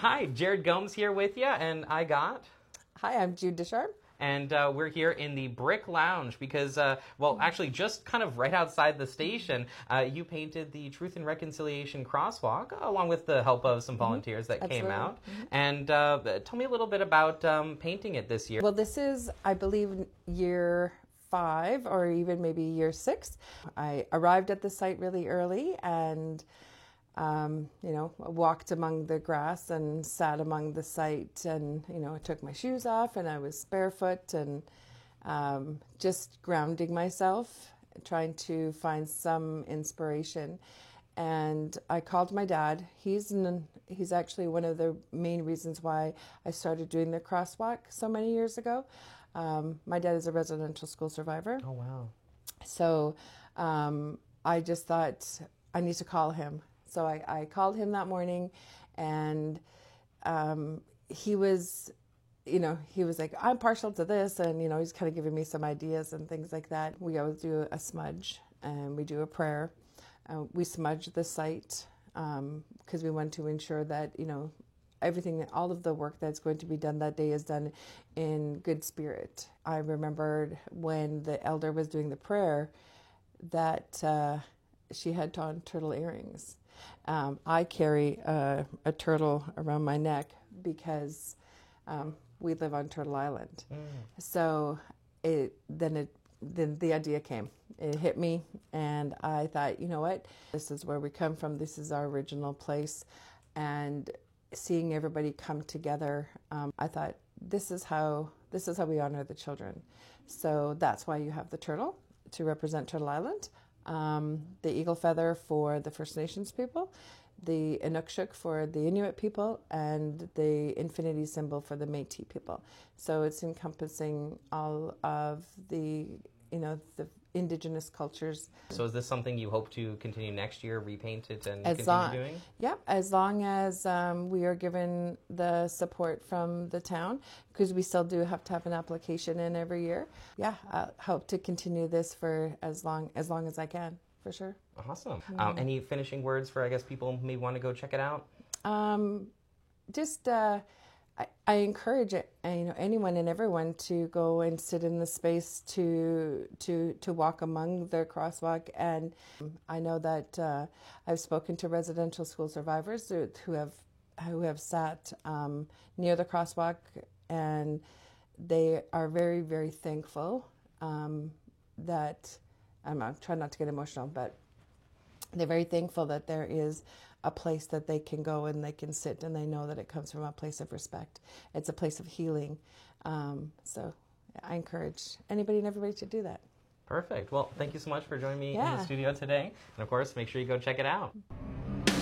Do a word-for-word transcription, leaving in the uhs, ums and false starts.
Hi, Jared Gomes here with you, and I got... Hi, I'm Jude Descharps. And uh, we're here in the Brick Lounge because, uh, well, actually just kind of right outside the station, uh, you painted the Truth and Reconciliation crosswalk along with the help of some volunteers that Absolutely. came out. Mm-hmm. And uh, tell me a little bit about um, painting it this year. Well, this is, I believe, year five or even maybe year six. I arrived at the site really early and Um, you know, walked among the grass and sat among the site and, you know, I took my shoes off and I was barefoot and um, just grounding myself, trying to find some inspiration. And I called my dad. He's an, he's actually one of the main reasons why I started doing the crosswalk so many years ago. Um, my dad is a residential school survivor. Oh, wow. So um, I just thought I need to call him. So I, I called him that morning, and um, he was, you know, he was like, I'm partial to this, and, you know, he's kind of giving me some ideas and things like that. We always do a smudge, and we do a prayer. Uh, we smudge the site because um, we want to ensure that, you know, everything, all of the work that's going to be done that day is done in good spirit. I remembered when the elder was doing the prayer that uh, she had on turtle earrings. Um, I carry a, a turtle around my neck because um, we live on Turtle Island. Mm. So it then it then the idea came. It hit me, and I thought, you know what? This is where we come from. This is our original place, and seeing everybody come together, um, I thought this is how this is how we honor the children. So that's why you have the turtle to represent Turtle Island. Um, the eagle feather for the First Nations people, the Inukshuk for the Inuit people, and the infinity symbol for the Métis people. So it's encompassing all of the, you know, the indigenous cultures. So is this something you hope to continue next year, repaint it and as continue long, doing? Yeah, as long as um, we are given the support from the town, because we still do have to have an application in every year. Yeah, I hope to continue this for as long as long as I can, for sure. Awesome. Mm-hmm. Um, any finishing words for, I guess, people who may want to go check it out? Um, just... Uh, I, I encourage it, you know, anyone and everyone to go and sit in the space to to to walk among the crosswalk. And I know that uh, I've spoken to residential school survivors who, who have who have sat um, near the crosswalk, and they are very very thankful um, that I'm, I'm trying not to get emotional, but they're very thankful that there is a place that they can go and they can sit, and they know that it comes from a place of respect. It's a place of healing. Um, so I encourage anybody and everybody to do that. Perfect. Well, thank you so much for joining me yeah. in the studio today. And of course, make sure you go check it out.